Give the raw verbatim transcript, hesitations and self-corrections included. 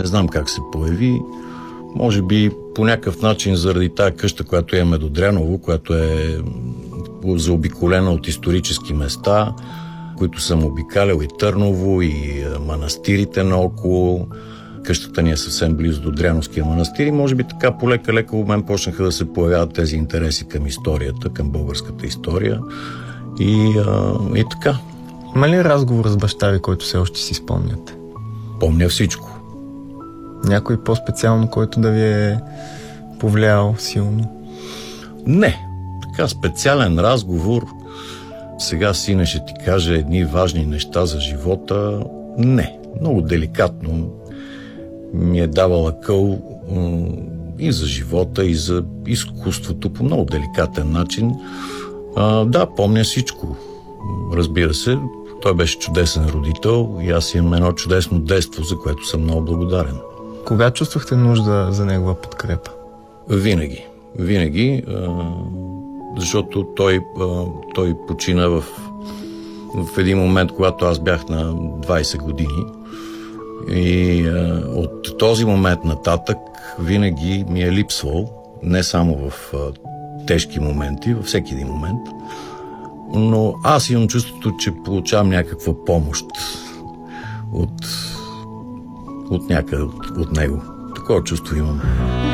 Не знам как се появи. Може би по някакъв начин заради тая къща, която имаме до Дряново, която е заобиколена от исторически места, които съм обикалял, и Търново, и манастирите наоколо. Къщата ни е съвсем близо до Дряновския манастир и може би така полека-лека у мен почнаха да се появяват тези интереси към историята, към българската история и, а, и така. Има ли разговор с баща ви, който все още си спомняте? Помня всичко. Някой по-специално, който да ви е повлиял силно? Не. Така специален разговор. Сега сине ще ти каже едни важни неща за живота. Не. Много деликатно ми е давал акъл и за живота, и за изкуството по много деликатен начин. А, да, помня всичко. Разбира се, той беше чудесен родител и аз имам едно чудесно детство, за което съм много благодарен. Кога чувствахте нужда за негова подкрепа? Винаги. Винаги, а, защото той, а, той почина в, в един момент, когато аз бях на двайсет години. И а, от този момент нататък винаги ми е липсвал, не само в а, тежки моменти, във всеки един момент, но аз имам чувството, че получавам някаква помощ от, от някъде, от, от него. Такова чувство имам.